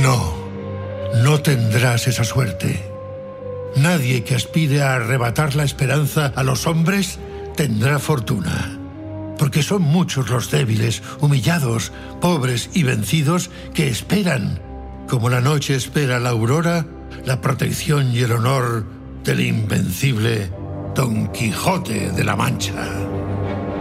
No tendrás esa suerte. Nadie que aspire a arrebatar la esperanza a los hombres tendrá fortuna, porque son muchos los débiles, humillados, pobres y vencidos que esperan, como la noche espera la aurora, la protección y el honor del invencible Don Quijote de la Mancha.